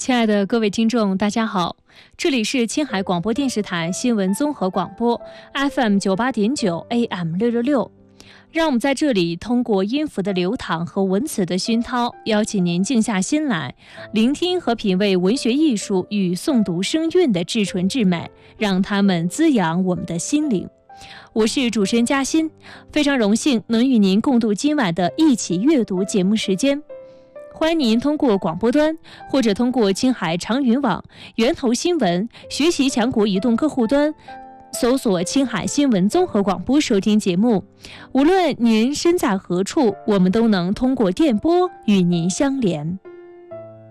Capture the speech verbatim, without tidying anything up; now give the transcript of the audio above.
亲爱的各位听众，大家好，这里是青海广播电视台新闻综合广播 F M 九八点九 A M 六六六。让我们在这里通过音符的流淌和文词的熏陶，邀请您静下心来，聆听和品味文学艺术与诵读声韵的至纯至美，让它们滋养我们的心灵。我是主持人嘉欣，非常荣幸能与您共度今晚的一起阅读节目时间。欢迎您通过广播端或者通过青海长云网、源头新闻、学习强国移动客户端搜索青海新闻综合广播收听节目。无论您身在何处，我们都能通过电波与您相连。